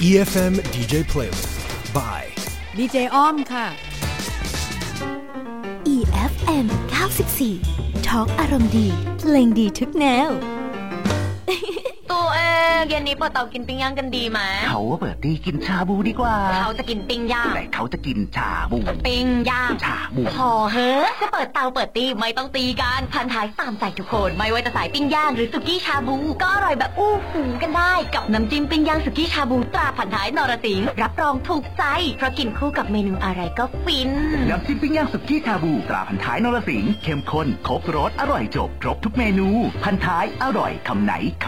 EFM DJ Playlist by DJ อ้อมค่ะ EFM 94 Talk อารมณ์ดีเพลงดีทุกแนวตัวเองเย็นนี้เปิดเตากินปิ้งย่างกันดีไหมเขาเปิดตีกินชาบูดีกว่าเขาจะกินปิ้งย่างแต่เขาจะกินชาบูปิ้งย่างชาบูพอเฮ้อจะเปิดเตาเปิดตีไม่ต้องตีกันพันท้ายตามใจทุกคนไม่ว่าจะสายปิ้งย่างหรือสุกี้ชาบูก็อร่อยแบบอู้หูกันได้กับน้ำจิ้มปิ้งย่างสุกี้ชาบูตราพันท้ายนรสิงห์รับรองถูกใจเพราะกินคู่กับเมนูอะไรก็ฟินน้ำจิ้มปิ้งย่างสุกี้ชาบูตราพันท้ายนรสิงห์เข้มข้นครบรสอร่อยจบครบทุกเมนูพันท้ายอร่อยคำไหน